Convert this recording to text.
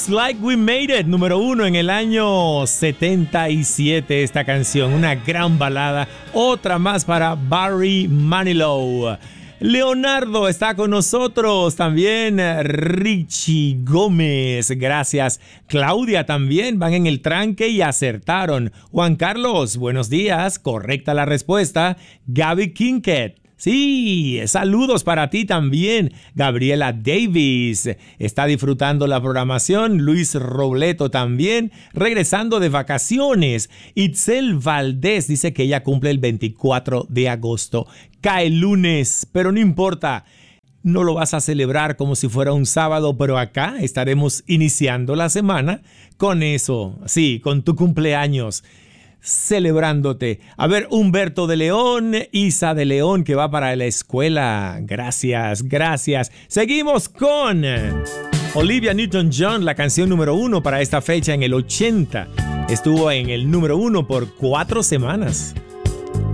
Looks Like We Made It, número 1 en el año 77. Esta canción, una gran balada, otra más para Barry Manilow. Leonardo está con nosotros, también Richie Gómez, gracias. Claudia también, van en el tranque y acertaron. Juan Carlos, buenos días, correcta la respuesta. Gaby Kinket. Sí, saludos para ti también. Gabriela Davis está disfrutando la programación. Luis Robleto también, regresando de vacaciones. Itzel Valdés dice que ella cumple el 24 de agosto. Cae lunes, pero no importa. No lo vas a celebrar como si fuera un sábado, pero acá estaremos iniciando la semana con eso. Sí, con tu cumpleaños. Celebrándote. A ver, Humberto de León, Isa de León, que va para la escuela. Gracias, gracias. Seguimos con Olivia Newton-John, la canción número 1 para esta fecha en el 80. Estuvo en el número 1 por 4 semanas.